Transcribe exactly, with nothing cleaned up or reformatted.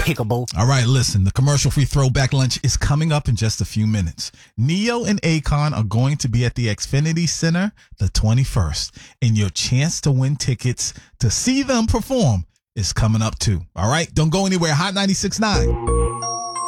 Kickable. All right, listen, the commercial-free throwback lunch is coming up in just a few minutes. Neo and Akon are going to be at the Xfinity Center the twenty-first, and your chance to win tickets to see them perform is coming up too. All right, don't go anywhere. Hot ninety-six point nine.